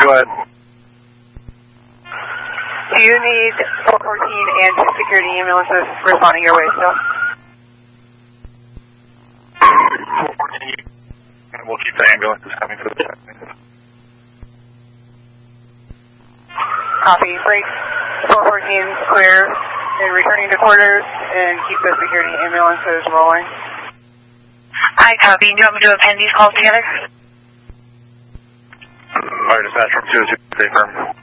go ahead. Do you need 414 and security ambulances responding your way still? 414, and we'll keep the ambulances coming for the check. Copy. Break 414 clear and returning to quarters and keep the security ambulances rolling. I copy. Do you want me to append these calls together? Alright, dispatch from 202, stay firm.